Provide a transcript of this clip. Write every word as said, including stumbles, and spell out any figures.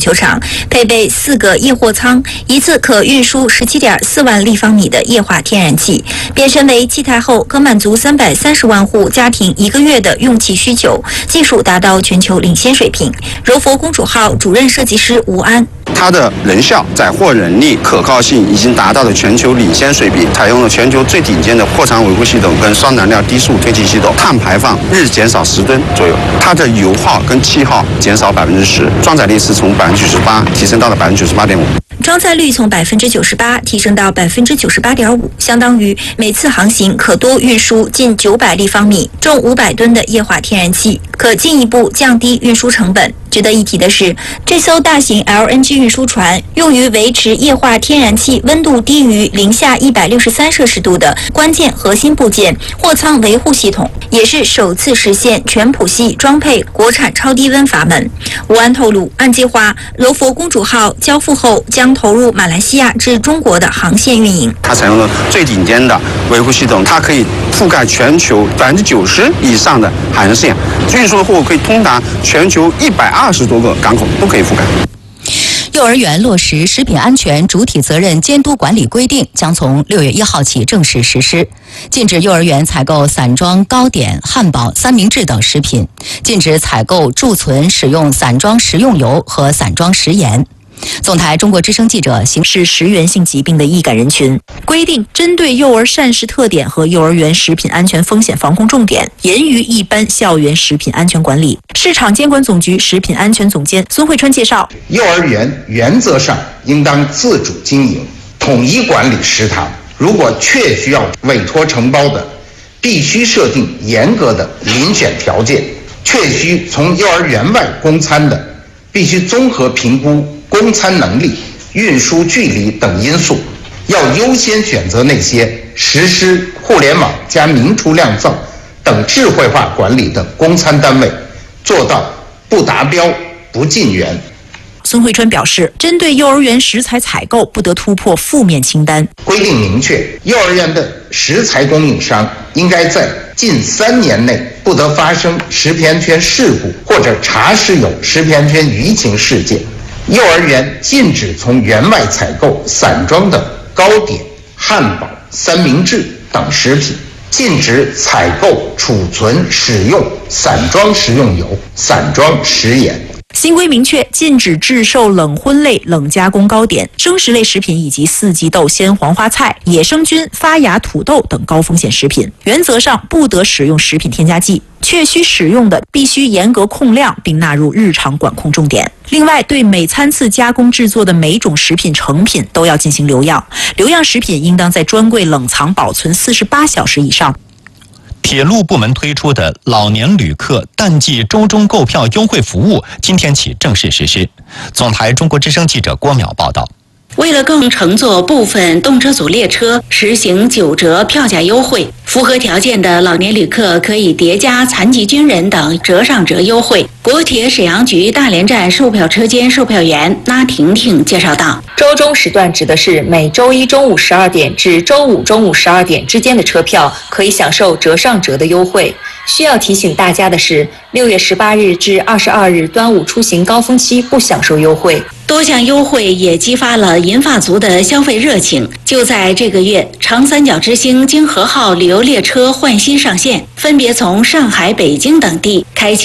球场，配备四个液货舱，一次可运输 十七点四万立方米的液化天然气，变身为气态后可满足三百三十万户家庭一个月的用气需求，技术达到全球领先水平。柔佛公主号主任设计师吴安。 它的能效、载货能力、可靠性已经达到了全球领先水平，采用了全球最顶尖的货舱维护系统跟双燃料低速推进系统，碳排放日减少十吨左右。它的油耗跟气耗减少百分之十，装载力是从百分之九十八提升到了百分之九十八点五。 装载率从百分之九十八提升到百分之九十八点五，相当于每次航行可多运输近九百立方米、重五百吨的液化天然气，可进一步降低运输成本。值得一提的是，这艘大型 L N G 运输船用于维持液化天然气温度低于零下一百六十三摄氏度的关键核心部件货舱维护系统，也是首次实现全谱系装配国产超低温阀门。吴安透露，按计划，柔佛公主号交付后将投入马来西亚至中国的航线运营。 它采用了最顶尖的维护系统，它可以覆盖全球百分之九十以上的海岸线，运输的货物可以通达全球一百二十多个港口，都可以覆盖。 幼儿园落实食品安全主体责任监督管理规定将从六月一号起正式实施，禁止幼儿园采购散装糕点、汉堡、三明治等食品，禁止采购贮存使用散装食用油和散装食盐。总台中国之声记者行是食源性疾病的易感人群，规定针对幼儿膳食特点和幼儿园食品安全风险防控重点，严于一般校园食品安全管理。市场监管总局食品安全总监孙慧春介绍， 幼儿园原则上应当自主经营，统一管理食堂。如果确需要委托承包的，必须设定严格的遴选条件；确需从幼儿园外供餐的，必须综合评估供餐能力、运输距离等因素，要优先选择那些实施互联网加明厨亮灶等智慧化管理的供餐单位，做到不达标、不进园。 孙慧春表示，针对幼儿园食材采购不得突破负面清单。 规定明确，幼儿园的食材供应商应该在近三年内不得发生食品安全事故或者查实有食品安全舆情事件。幼儿园禁止从园外采购散装的糕点、汉堡、三明治等食品，禁止采购、储存、使用散装食用油、散装食盐。 新规明确，禁止制售冷荤类、冷加工糕点、生食类食品以及四季豆、鲜黄花菜、野生菌、发芽土豆等高风险食品。原则上不得使用食品添加剂，确需使用的必须严格控量，并纳入日常管控重点。另外，对每餐次加工制作的每种食品成品都要进行留样，留样食品应当在专柜冷藏保存四十八小时以上。 铁路部门推出的老年旅客淡季周中购票优惠服务今天起正式实施。总台中国之声记者郭淼报道。 为了供乘坐部分动车组列车实行九折票价优惠，符合条件的老年旅客可以叠加残疾军人等折上折优惠。国铁沈阳局大连站售票车间售票员拉婷婷介绍道， 周中时段指的是每周一中午十二点至周五中午十二点之间的车票可以享受折上折的优惠。需要提醒大家的是，六月十八日至二十二日端午出行高峰期不享受优惠。 多项优惠也激发了银发族的消费热情。就在这个月，长三角之星京荷号旅游列车换新上线，分别从上海、北京等地开启